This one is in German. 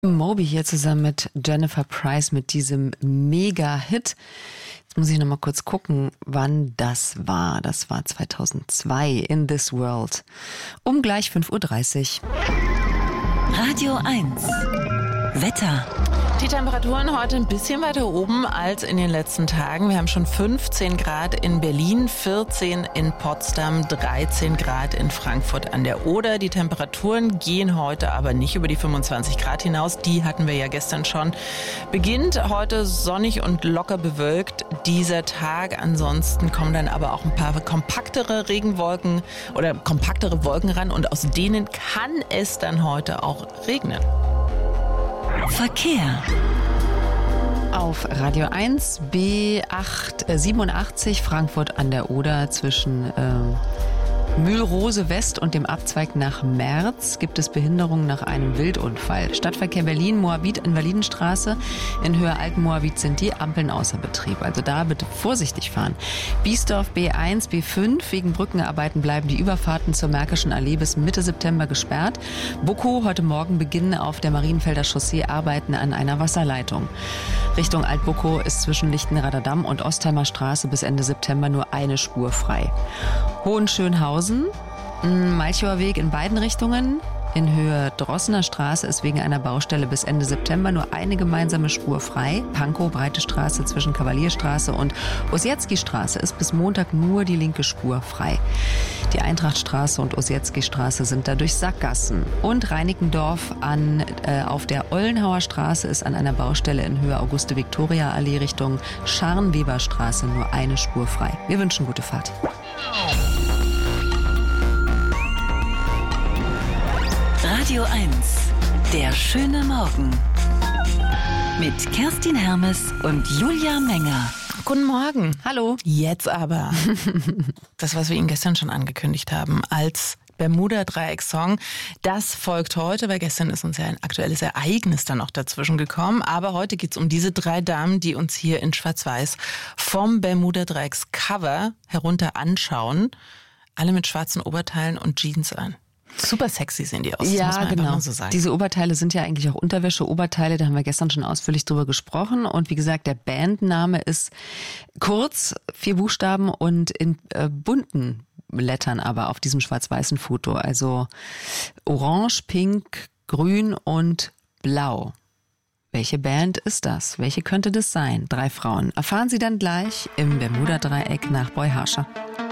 Moby hier zusammen mit Jennifer Price mit diesem Mega-Hit. Jetzt muss ich noch mal kurz gucken, wann das war. Das war 2002, In This World. Um gleich 5:30 Uhr. Radio 1. Wetter. Die Temperaturen heute ein bisschen weiter oben als in den letzten Tagen. Wir haben schon 15 Grad in Berlin, 14 in Potsdam, 13 Grad in Frankfurt an der Oder. Die Temperaturen gehen heute aber nicht über die 25 Grad hinaus. Die hatten wir ja gestern schon. Beginnt heute sonnig und locker bewölkt dieser Tag. Ansonsten kommen dann aber auch ein paar kompaktere Regenwolken oder kompaktere Wolken ran. Und aus denen kann es dann heute auch regnen. Verkehr. Auf Radio 1 B887 Frankfurt an der Oder zwischen Mühlrose West und dem Abzweig nach Merz gibt es Behinderungen nach einem Wildunfall. Stadtverkehr Berlin, Moabit-Invalidenstraße. In Höhe Alten-Moabit sind die Ampeln außer Betrieb. Also da bitte vorsichtig fahren. Biesdorf B1, B5. Wegen Brückenarbeiten bleiben die Überfahrten zur Märkischen Allee bis Mitte September gesperrt. Bukow, heute Morgen beginnen auf der Marienfelder Chaussee Arbeiten an einer Wasserleitung. Richtung Alt-Bukow ist zwischen Lichtenrader Damm und Ostheimer Straße bis Ende September nur eine Spur frei. Hohenschönhausen, Malchower Weg in beiden Richtungen. In Höhe Drossener Straße ist wegen einer Baustelle bis Ende September nur eine gemeinsame Spur frei. Pankow, Breite Straße zwischen Kavalierstraße und Ossietzky-Straße ist bis Montag nur die linke Spur frei. Die Eintrachtstraße und Ossietzky-Straße sind dadurch Sackgassen. Und Reinickendorf auf der Ollenhauer Straße ist an einer Baustelle in Höhe Auguste-Viktoria-Allee Richtung Scharnweberstraße nur eine Spur frei. Wir wünschen gute Fahrt. Radio 1. Der schöne Morgen. Mit Kerstin Hermes und Julia Menger. Guten Morgen. Hallo. Jetzt aber das, was wir Ihnen gestern schon angekündigt haben als Bermuda-Dreieck-Song, das folgt heute, weil gestern ist uns ja ein aktuelles Ereignis dann noch dazwischen gekommen. Aber heute geht es um diese drei Damen, die uns hier in Schwarz-Weiß vom Bermuda-Dreiecks-Cover herunter anschauen. Alle mit schwarzen Oberteilen und Jeans an. Super sexy sehen die aus, das muss man einfach mal so sagen. Diese Oberteile sind ja eigentlich auch Unterwäsche-Oberteile, da haben wir gestern schon ausführlich drüber gesprochen. Und wie gesagt, der Bandname ist kurz, 4 Buchstaben und in bunten Lettern aber auf diesem schwarz-weißen Foto. Also orange, pink, grün und blau. Welche Band ist das? Welche könnte das sein? 3 Frauen. Erfahren Sie dann gleich im Bermuda-Dreieck nach Boy Harscher.